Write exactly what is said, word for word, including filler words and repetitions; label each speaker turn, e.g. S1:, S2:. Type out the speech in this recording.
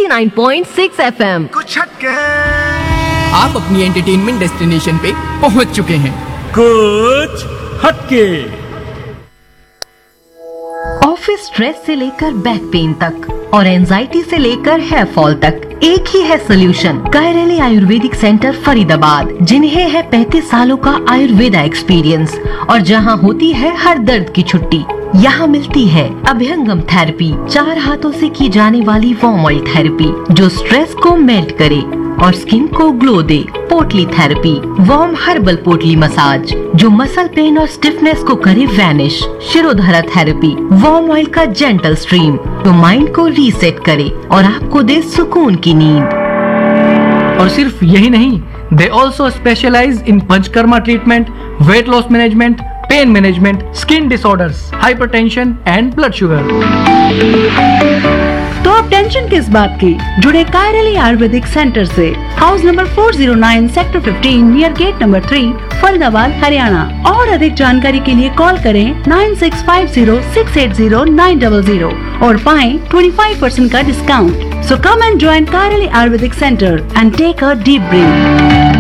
S1: Nine point six F M.
S2: कुछ हटके
S3: आप अपनी एंटरटेनमेंट डेस्टिनेशन पे पहुंच चुके हैं।
S4: कुछ हटके।
S1: ऑफिस स्ट्रेस से लेकर बैक पेन तक और एंजाइटी से लेकर हेयर फॉल तक एक ही है सोल्यूशन। कायरली आयुर्वेदिक सेंटर फरीदाबाद, जिन्हें है पैंतीस सालों का आयुर्वेदा एक्सपीरियंस और जहां होती है हर दर्द की छुट्टी। यहाँ मिलती है अभ्यंगम थेरेपी, चार हाथों से की जाने वाली वार्म ऑयल थेरेपी जो स्ट्रेस को मेल्ट करे और स्किन को ग्लो दे। पोटली थेरेपी, वार्म हर्बल पोटली मसाज जो मसल पेन और स्टिफनेस को करे vanish. Shirodhara therapy, warm oil का जेंटल स्ट्रीम जो माइंड को रीसेट करे और आपको दे सुकून की नींद।
S5: और सिर्फ यही नहीं, they also specialise in panchakarma treatment, weight loss management, pain management, skin disorders, hypertension and blood sugar.
S6: तो अब टेंशन किस बात की, जुड़े कायरली आयुर्वेदिक सेंटर से। House number four zero nine, sector fifteen, near gate number three, Faridabad, Haryana. और अधिक जानकारी के लिए कॉल करें nine six five zero six eight zero nine double zero और पाएं ट्वेंटी फाइव परसेंट का discount. So come and join कायरली Ayurvedic centre and take a deep breath.